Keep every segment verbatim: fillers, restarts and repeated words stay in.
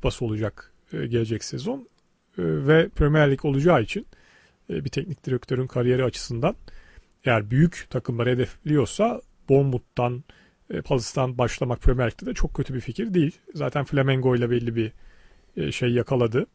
Kupası olacak e, gelecek sezon. E, ve Premier Lig olacağı için e, bir teknik direktörün kariyeri açısından eğer büyük takımları hedefliyorsa Bournemouth'tan, e, Palace'tan başlamak Premier Lig'de de çok kötü bir fikir değil. Zaten Flamengo ile belli bir e, şey yakaladı.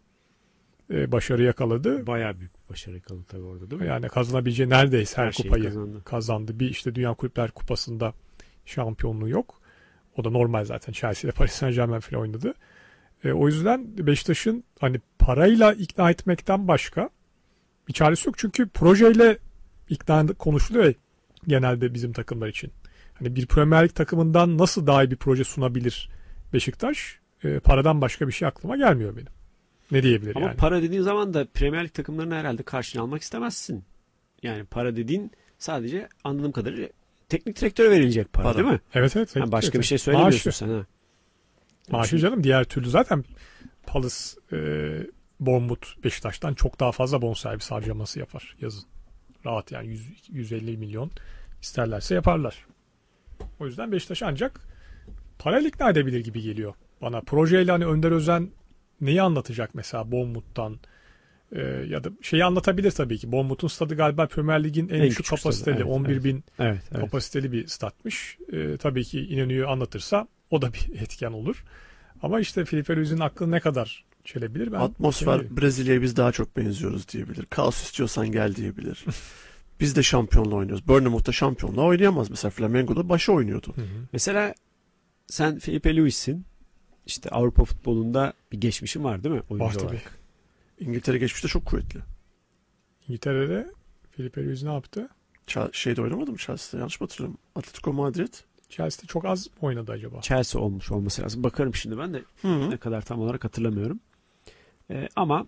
E, başarı yakaladı. Bayağı büyük bir başarı yakaladı tabii orada, değil mi? Yani kazanabileceği neredeyse her, her kupayı kazandı. kazandı. Bir işte Dünya Kulüpler Kupası'nda şampiyonluğu yok. O da normal zaten. Chelsea ile Paris Saint-Germain falan oynadı. E, o yüzden Beşiktaş'ın hani parayla ikna etmekten başka bir çaresi yok. Çünkü projeyle ikna konuşuluyor ya genelde bizim takımlar için. Hani bir Premier Lig takımından nasıl daha iyi bir proje sunabilir Beşiktaş? E, paradan başka bir şey aklıma gelmiyor benim. Ne diyebilir Ama yani? Ama para dediğin zaman da Premier Lig takımlarını herhalde karşına almak istemezsin. Yani para dediğin sadece anladığım kadarıyla teknik direktöre verilecek para, para. değil mi? Evet evet. Ha, başka evet. bir şey söylemiyorsun Maaşı. sen. Ha. Maaşı canım, diğer türlü zaten Palace, e, Bournemouth, Beşiktaş'tan çok daha fazla bonservis harcaması yapar yazın. Rahat yani yüz, yüz elli milyon isterlerse yaparlar. O yüzden Beşiktaş ancak parayla ikna edebilir gibi geliyor bana. Projeyle hani Önder Özen neyi anlatacak mesela Bournemouth'tan, e, ya da şeyi anlatabilir tabii ki. Bournemouth'un stadı galiba Premier Lig'in en, en düşük kapasiteli, evet, on bir evet. bin evet, evet. kapasiteli bir statmış. E, tabii ki İnönü'yü anlatırsa o da bir etken olur. Ama işte Filipe Luis'in aklı ne kadar çelebilir? Ben Atmosfer Brezilya'ya biz daha çok benziyoruz diyebilir. Kaos istiyorsan gel diyebilir. Biz de şampiyonla oynuyoruz. Bournemouth'ta şampiyonla oynayamaz. Mesela Flamengo'da başı oynuyordu. Hı hı. Mesela sen Filipe Luis'in işte Avrupa futbolunda bir geçmişin var değil mi? Oyuncu var tabii. Olarak. İngiltere geçmişte çok kuvvetli. İngiltere'de Filipe Luis ne yaptı? Ç- şeyde oynamadı mı Chelsea'de? Yanlış mı hatırlıyorum? Atletico Madrid. Chelsea'de çok az oynadı acaba? Chelsea olmuş olması lazım. Bakarım şimdi ben de. Hı-hı. Ne kadar tam olarak hatırlamıyorum. Ee, ama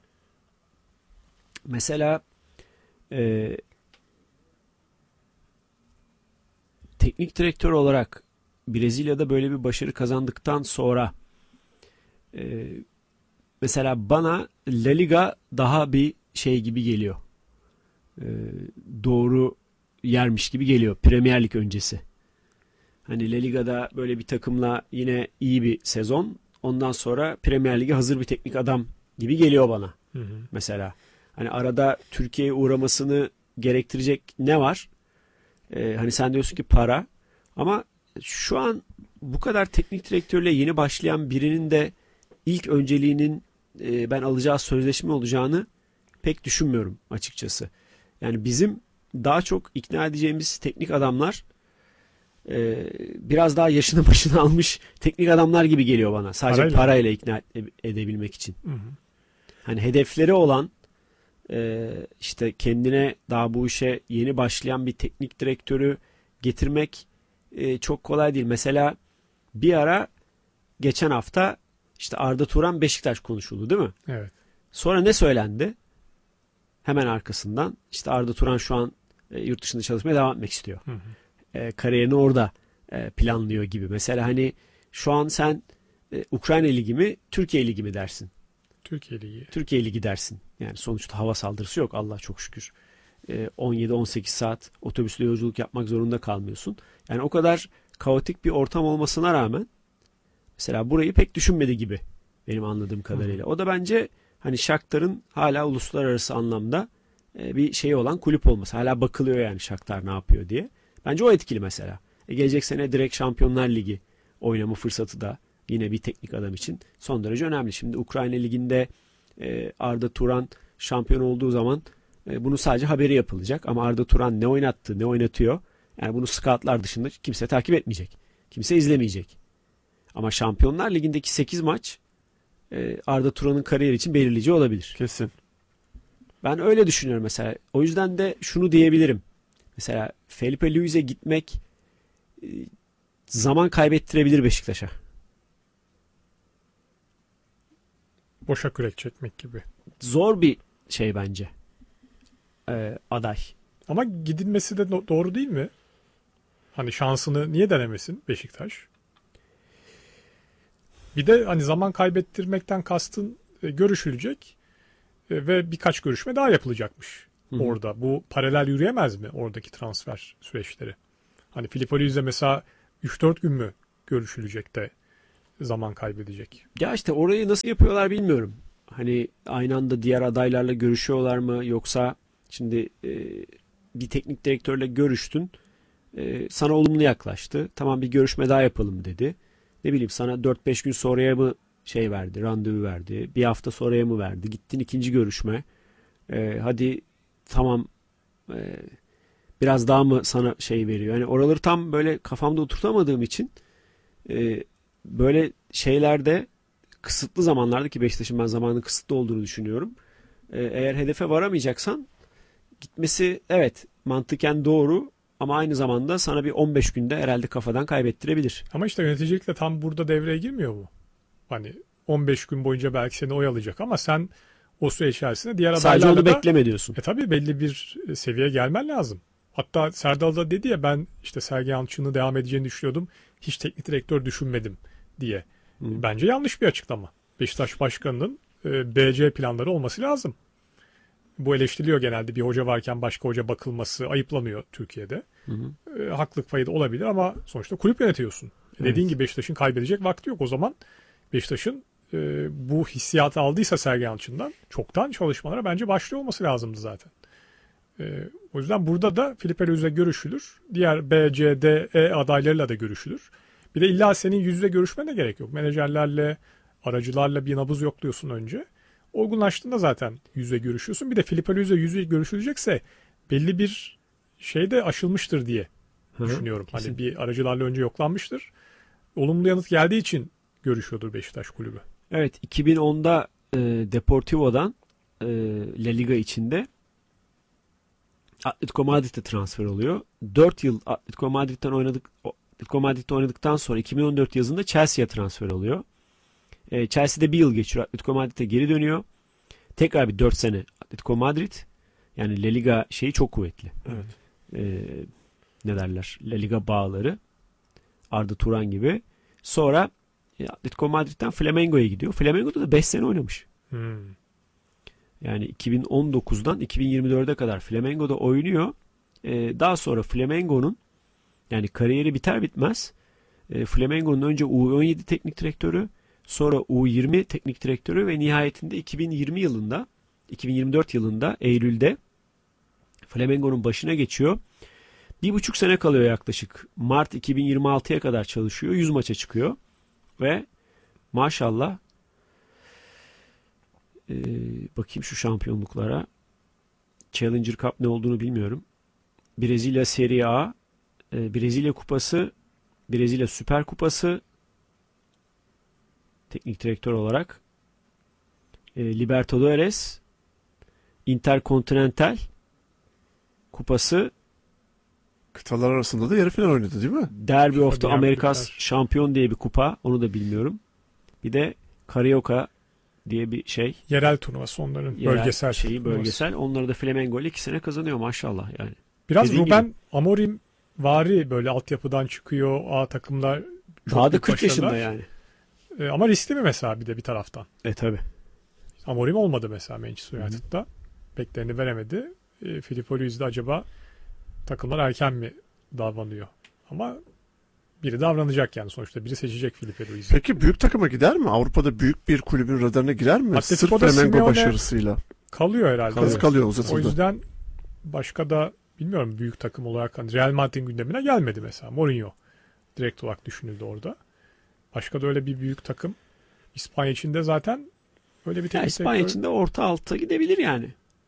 mesela e, teknik direktör olarak Brezilya'da böyle bir başarı kazandıktan sonra e, mesela bana La Liga daha bir şey gibi geliyor. E, doğru yermiş gibi geliyor. Premier Lig öncesi. Hani La Liga'da böyle bir takımla yine iyi bir sezon. Ondan sonra Premier Lig'e hazır bir teknik adam gibi geliyor bana. Hı hı. Mesela. Hani arada Türkiye'ye uğramasını gerektirecek ne var? Ee, hani sen diyorsun ki para. Ama şu an bu kadar teknik direktörle yeni başlayan birinin de ilk önceliğinin e, ben alacağı sözleşme olacağını pek düşünmüyorum açıkçası. Yani bizim daha çok ikna edeceğimiz teknik adamlar e, biraz daha yaşını başını almış teknik adamlar gibi geliyor bana. Sadece parayla, parayla ikna edebilmek için. Hı hı. Hani hedefleri olan e, işte kendine daha bu işe yeni başlayan bir teknik direktörü getirmek e, çok kolay değil. Mesela bir ara geçen hafta işte Arda Turan Beşiktaş konuşuldu değil mi? Evet. Sonra ne söylendi? Hemen arkasından işte Arda Turan şu an e, yurt dışında çalışmaya devam etmek istiyor. Hı hı. E, kariyerini orada e, planlıyor gibi. Mesela hani şu an sen e, Ukrayna Ligi mi Türkiye Ligi mi dersin? Türkiye Ligi. Türkiye Ligi dersin. Yani sonuçta hava saldırısı yok Allah çok şükür. E, on yedi on sekiz saat otobüsle yolculuk yapmak zorunda kalmıyorsun. Yani o kadar kaotik bir ortam olmasına rağmen mesela burayı pek düşünmedi gibi benim anladığım kadarıyla. Hı. O da bence hani Shakhtar'ın hala uluslararası anlamda e, bir şeyi olan kulüp olması. Hala bakılıyor yani Shakhtar ne yapıyor diye. Bence o etkili mesela. E, gelecek sene direkt Şampiyonlar Ligi oynama fırsatı da yine bir teknik adam için son derece önemli. Şimdi Ukrayna Ligi'nde e, Arda Turan şampiyon olduğu zaman e, bunun sadece haberi yapılacak. Ama Arda Turan ne oynattı, ne oynatıyor? Yani bunu scoutlar dışında kimse takip etmeyecek. Kimse izlemeyecek. Ama Şampiyonlar Ligi'ndeki sekiz maç e, Arda Turan'ın kariyeri için belirleyici olabilir. Kesin. Ben öyle düşünüyorum mesela. O yüzden de şunu diyebilirim. Mesela Felipe Luis'e gitmek e, zaman kaybettirebilir Beşiktaş'a. Boşa kürek çekmek gibi. Zor bir şey bence. Ee, aday. Ama gidilmesi de doğru değil mi? Hani şansını niye denemesin Beşiktaş? Bir de hani zaman kaybettirmekten kastın e, görüşülecek e, ve birkaç görüşme daha yapılacakmış. Hı-hı. Orada. Bu paralel yürüyemez mi oradaki transfer süreçleri? Hani Filipe Luis'le mesela üç dört gün mü görüşülecek de zaman kaybedecek. Ya işte orayı nasıl yapıyorlar bilmiyorum. Hani aynı anda diğer adaylarla görüşüyorlar mı, yoksa şimdi e, bir teknik direktörle görüştün, e, sana olumlu yaklaştı. Tamam, bir görüşme daha yapalım dedi. Ne bileyim, sana dört beş gün sonraya mı şey verdi, randevu verdi. Bir hafta sonraya mı verdi? Gittin ikinci görüşme. E, hadi tamam, e, biraz daha mı sana şey veriyor? Yani oraları tam böyle kafamda oturtamadığım için e, böyle şeylerde, kısıtlı zamanlarda, ki Beşiktaş'ın ben zamanın kısıtlı olduğunu düşünüyorum. Ee, eğer hedefe varamayacaksan gitmesi evet mantıken doğru, ama aynı zamanda sana bir on beş günde herhalde kafadan kaybettirebilir. Ama işte yöneticilik de tam burada devreye girmiyor mu? Hani on beş gün boyunca belki seni oyalayacak ama sen o süre içerisinde diğer Sadece adaylarla onu da bekleme diyorsun. e tabii belli bir seviyeye gelmen lazım. Hatta Serdal da dedi ya, ben işte Sergen Yalçın'ın devam edeceğini düşünüyordum. Hiç teknik direktör düşünmedim diye. Hı. Bence yanlış bir açıklama. Beşiktaş Başkanı'nın e, B C planları olması lazım. Bu eleştiriliyor genelde, bir hoca varken başka hoca bakılması ayıplanıyor Türkiye'de. Hı hı. E, haklılık payı da olabilir ama sonuçta kulüp yönetiyorsun. Evet. Dediğin gibi Beşiktaş'ın kaybedecek vakti yok. O zaman Beşiktaş'ın e, bu hissiyatı aldıysa Sergen Yalçın'dan çoktan çalışmalara bence başlıyor olması lazımdı zaten. E, o yüzden burada da Filipe Luis'le görüşülür. Diğer B, C, D, E adaylarıyla da görüşülür. Bir de illa senin yüz yüze görüşmene gerek yok. Menajerlerle, aracılarla bir nabız yokluyorsun önce. Olgunlaştığında zaten yüz yüze görüşüyorsun. Bir de Filipe Luis'le yüz yüze görüşülecekse belli bir şey de aşılmıştır diye Hı hı. düşünüyorum. Kesin. Hani bir aracılarla önce yoklanmıştır. Olumlu yanıt geldiği için görüşüyordur Beşiktaş kulübü. Evet, iki bin onda e, Deportivo'dan e, La Liga içinde Atletico Madrid'e transfer oluyor. dört yıl Atletico Madrid'den oynadık Atletico Madrid'de oynadıktan sonra iki bin on dört yazında Chelsea'ye transfer oluyor. E, Chelsea'de bir yıl geçiyor. Atletico Madrid'e geri dönüyor. Tekrar bir dört sene Atletico Madrid. Yani La Liga şeyi çok kuvvetli. Evet. E, ne derler? La Liga bağları. Arda Turan gibi. Sonra e, Atletico Madrid'den Flamengo'ya gidiyor. Flamengo'da da beş sene oynamış. Hmm. Yani iki bin on dokuzdan iki bin yirmi dörde kadar Flamengo'da oynuyor. E, daha sonra Flamengo'nun, yani kariyeri biter bitmez e, Flamengo'nun önce U on yedi teknik direktörü, sonra U yirmi teknik direktörü ve nihayetinde iki bin yirmi yılında iki bin yirmi dört yılında Eylül'de Flamengo'nun başına geçiyor. Bir buçuk sene kalıyor yaklaşık. Mart iki bin yirmi altıya kadar çalışıyor. yüz maça çıkıyor. Ve maşallah e, bakayım şu şampiyonluklara. Challenger Cup ne olduğunu bilmiyorum. Brezilya Serie A, e, Brezilya Kupası, Brezilya Süper Kupası teknik direktör olarak, e, Libertadores, Intercontinental Kupası, Kıtalar arasında da yarı final oynadı değil mi? Derby of the Diğer Americas kulüpler. şampiyon diye bir kupa, onu da bilmiyorum. Bir de Carioca diye bir şey. Yerel turnuvası onların, Yerel bölgesel şeyi, turnuvası. bölgesel. Onları da Flamengo ile iki sene kazanıyor maşallah yani. Biraz Dediğin Ruben Amorim vari, böyle altyapıdan çıkıyor. A takımlar çok Daha da büyük kırk yaşında başarılar. yani. E, ama riskli mi mesela bir de bir taraftan? E tabi. Amorim olmadı mesela Manchester United'da. Beklerini veremedi. E, Filipe Luis de acaba takımlar erken mi davranıyor? Ama biri davranacak yani sonuçta. Biri seçecek Filipe Luis'i. Peki büyük takıma gider mi? Avrupa'da büyük bir kulübün radarına girer mi? Atletico'da Sırf Flamengo Simeone- başarısıyla. Kalıyor herhalde. Kalıyor, Evet. kalıyor O uzatıldı. yüzden başka da bilmiyorum, büyük takım olarak hani Real Madrid'in gündemine gelmedi mesela. Mourinho direkt olarak düşünüldü orada. Başka da öyle bir büyük takım. İspanya içinde zaten öyle bir Ya teknik İspanya direktör- içinde orta alta gidebilir yani.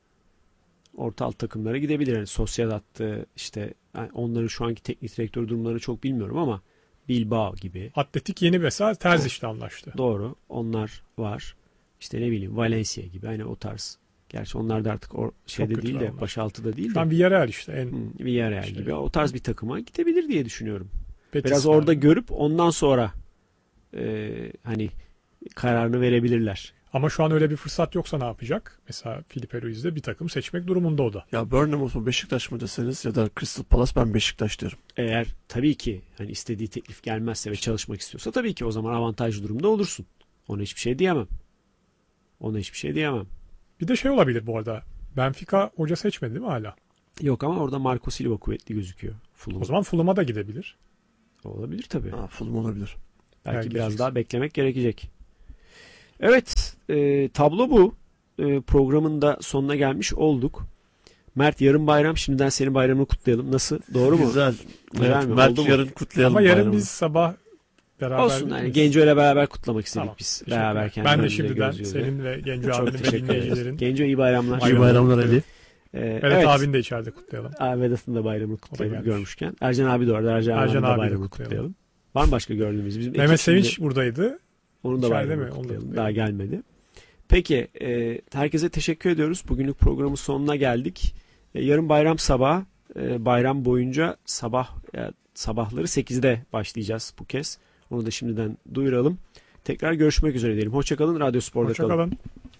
Orta alt takımlara gidebilir. Yani Sociedad'dı işte, yani onların şu anki teknik direktör durumlarını çok bilmiyorum ama Bilbao gibi. Atletik yeni mesela Terzic'le anlaştı. Doğru. Onlar var. İşte ne bileyim Valencia gibi, hani o tarz. Gerçi onlar da artık o şeyde kötüler değil de onlar. başaltıda değil Şu de. an Villarreal işte en Hı, Villarreal İşte- gibi. O tarz bir takıma gidebilir diye düşünüyorum. Betis Biraz var. orada görüp ondan sonra e, hani kararını verebilirler. Ama şu an öyle bir fırsat yoksa ne yapacak? Mesela Filipe Luis'de bir takım seçmek durumunda o da. Ya Bournemouth mu Beşiktaş mı deseniz ya da Crystal Palace, ben Beşiktaş derim. Eğer tabii ki hani istediği teklif gelmezse ve çalışmak istiyorsa tabii ki o zaman avantajlı durumda olursun. Ona hiçbir şey diyemem. Ona hiçbir şey diyemem. Bir de şey olabilir bu arada. Benfica hoca seçmedi değil mi hala? Yok ama orada Marco Silva kuvvetli gözüküyor. Fulham. O zaman Fulham'a da gidebilir. Olabilir tabii. Ha, Fulham olabilir. Belki Belki biraz diyeceksin. daha beklemek gerekecek. Evet, e, tablo bu. E, programın da sonuna gelmiş olduk. Mert, yarın bayram. Şimdiden senin bayramını kutlayalım. Nasıl? Doğru mu? Güzel. Güzel Evet, mi? Mert Oldu mu? yarın kutlayalım. Ama yarın bayramı. biz sabah beraber Olsun yani gideriz. Genco ile beraber kutlamak istedik Tamam, biz. teşekkürler. Beraber Ben de kendimize şimdiden göz göze. senin ve Genco Çok abinin ve teşekkür ederiz. dinleyicilerin Genco iyi bayramlar. İyi bayramlar Ali. Ee, Vedat evet. abini de içeride kutlayalım. Abi Vedat'ın da bayramını kutlayalım gelmiş. görmüşken. Ercan abi de orada. Ercan, Ercan Ercan abi de bayramını kutlayalım. kutlayalım. Var mı başka gördüğümüz? Bizim Mehmet ekip şimdi Sevinç buradaydı. onun da İçeride bayramını mi? Onu da kutlayalım. kutlayalım. Daha gelmedi. Peki e, herkese teşekkür ediyoruz. Bugünlük programın sonuna geldik. E, yarın bayram sabahı. E, bayram boyunca sabah e, sabahları sekizde başlayacağız bu kez. Onu da şimdiden duyuralım. Tekrar görüşmek üzere diyelim. Hoşçakalın. Radyo Spor'da kalın. Hoşçakalın.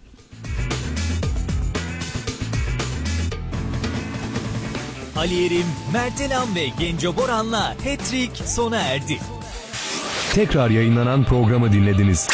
Ali Yerim, Mert Elam ve Genco Boran'la Hat-Trick sona erdi. Tekrar yayınlanan programı dinlediniz.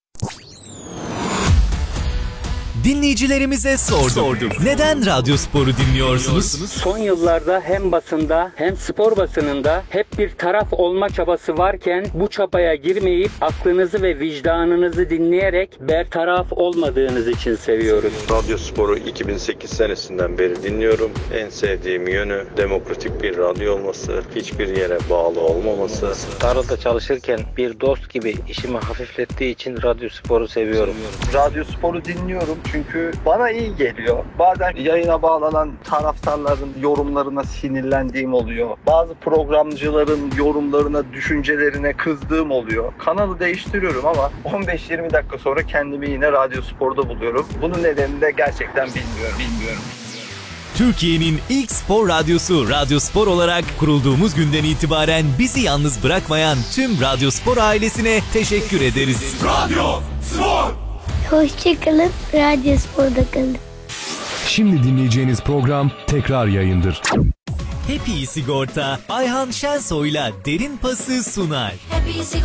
Dinleyicilerimize sorduk. sorduk. Neden Radyo Spor'u dinliyorsunuz? Son yıllarda hem basında hem spor basınında hep bir taraf olma çabası varken bu çabaya girmeyip aklınızı ve vicdanınızı dinleyerek bertaraf olmadığınız için seviyoruz. Radyo Spor'u iki bin sekiz senesinden beri dinliyorum. En sevdiğim yönü demokratik bir radyo olması, hiçbir yere bağlı olmaması. Tarlada çalışırken bir dost gibi işimi hafiflettiği için Radyo Spor'u seviyorum. Radyo Spor'u dinliyorum çünkü bana iyi geliyor. Bazen yayına bağlanan taraftarların yorumlarına sinirlendiğim oluyor. Bazı programcıların yorumlarına, düşüncelerine kızdığım oluyor. Kanalı değiştiriyorum ama on beş yirmi dakika sonra kendimi yine Radyo Spor'da buluyorum. Bunun nedenini de gerçekten bilmiyorum. bilmiyorum. Türkiye'nin ilk spor radyosu Radyo Spor olarak kurulduğumuz günden itibaren bizi yalnız bırakmayan tüm Radyo Spor ailesine teşekkür ederiz. Radyo Spor! Hoşçakalın, Radyo Spor'da kalın. Şimdi dinleyeceğiniz program tekrar yayındır. Happy Sigorta Ayhan Şensoy'la Derin Pas'ı sunar.